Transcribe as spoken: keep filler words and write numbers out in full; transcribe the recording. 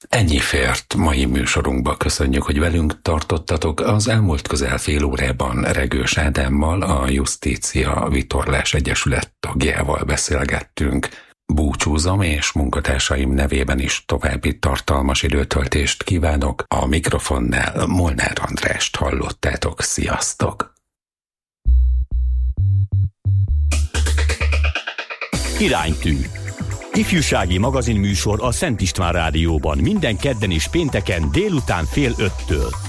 Ennyi fért mai műsorunkba. Köszönjük, hogy velünk tartottatok. Az elmúlt közel fél órában Regős Ádámmal, a Justícia Vitorlás Egyesület tagjával beszélgettünk. Búcsúzom, és munkatársaim nevében is további tartalmas időtöltést kívánok. A mikrofonnál Molnár Andrást hallottátok. Sziasztok! Iránytű. Ifjúsági magazinműsor a Szent István Rádióban minden kedden és pénteken délután fél öttől.